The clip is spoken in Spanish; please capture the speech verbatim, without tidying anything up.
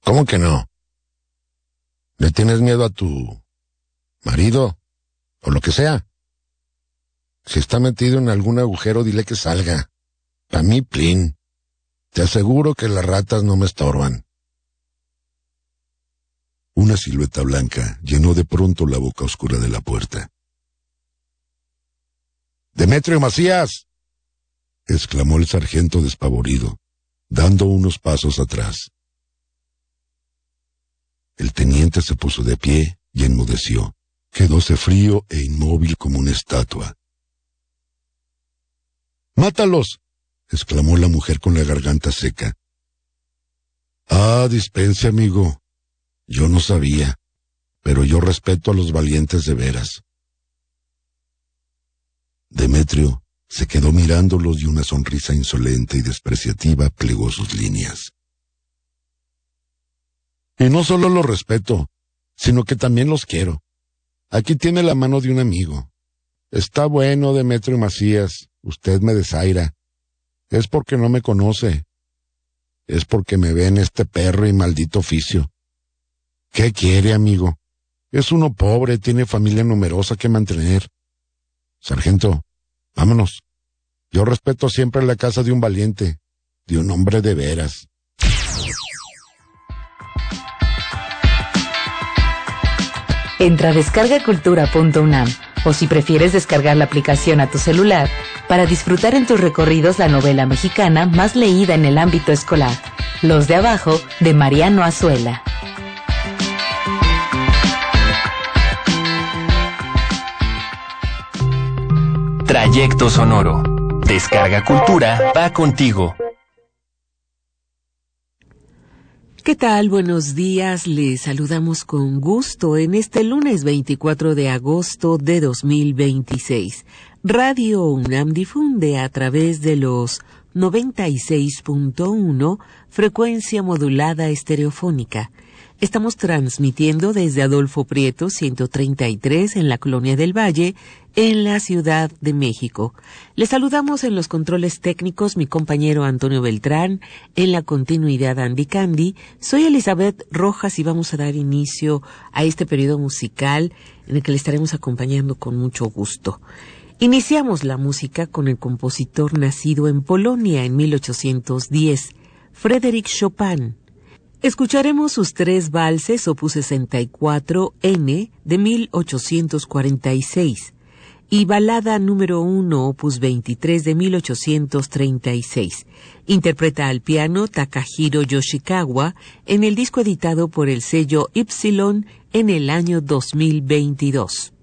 ¿Cómo que no? ¿Le tienes miedo a tu marido? O lo que sea. Si está metido en algún agujero, dile que salga. A mí, plin. Te aseguro que las ratas no me estorban. Una silueta blanca llenó de pronto la boca oscura de la puerta. ¡Demetrio Macías!, exclamó el sargento despavorido, dando unos pasos atrás. El teniente se puso de pie y enmudeció. Quedóse frío e inmóvil como una estatua. ¡Mátalos!, exclamó la mujer con la garganta seca. Ah, dispense, amigo. Yo no sabía, pero yo respeto a los valientes de veras. Demetrio se quedó mirándolos y una sonrisa insolente y despreciativa plegó sus líneas. Y no solo los respeto, sino que también los quiero. Aquí tiene la mano de un amigo. Está bueno, Demetrio Macías, usted me desaira. Es porque no me conoce. Es porque me ve en este perro y maldito oficio. ¿Qué quiere, amigo? Es uno pobre, tiene familia numerosa que mantener. Sargento, vámonos. Yo respeto siempre la casa de un valiente, de un hombre de veras. Entra a descarga cultura punto unam o si prefieres descargar la aplicación a tu celular para disfrutar en tus recorridos la novela mexicana más leída en el ámbito escolar, Los de Abajo, de Mariano Azuela. Trayecto sonoro. Descarga Cultura va contigo. ¿Qué tal? Buenos días. Les saludamos con gusto en este lunes veinticuatro de agosto de dos mil veintiséis. Radio UNAM difunde a través de los noventa y seis punto uno, frecuencia modulada estereofónica. Estamos transmitiendo desde Adolfo Prieto ciento treinta y tres en la Colonia del Valle, en la Ciudad de México. Les saludamos en los controles técnicos mi compañero Antonio Beltrán, en la continuidad Andy Candy. Soy Elizabeth Rojas y vamos a dar inicio a este periodo musical en el que le estaremos acompañando con mucho gusto. Iniciamos la música con el compositor nacido en Polonia en mil ochocientos diez, Frédéric Chopin. Escucharemos sus tres valses opus sesenta y cuatro N de mil ochocientos cuarenta y seis y balada número uno opus veintitrés de mil ochocientos treinta y seis. Interpreta al piano Takahiro Yoshikawa en el disco editado por el sello Ypsilon en el año dos mil veintidós.